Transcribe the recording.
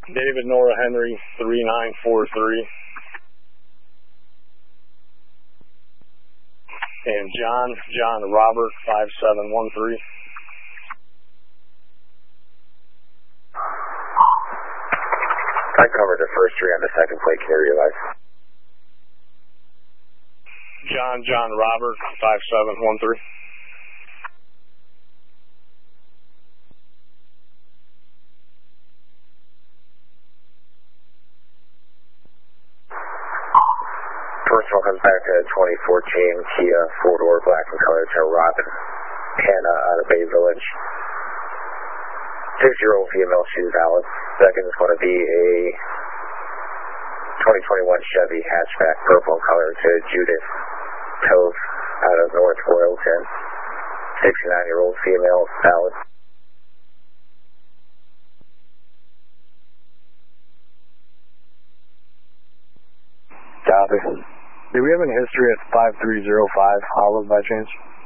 David Nora Henry 3943. And John Robert 5713. I covered the first three on the second plate. Can you realize? John Robert 5713. First one comes back to 2014 Kia 4-door black and color to Robin Hanna out of Bay Village. 6-year-old female, she's valid. Second is going to be a 2021 Chevy hatchback, purple color to Judith Tove out of North Royalton. 69-year-old female, valid. Copy. Do we have any history at 5305 Olive by chance?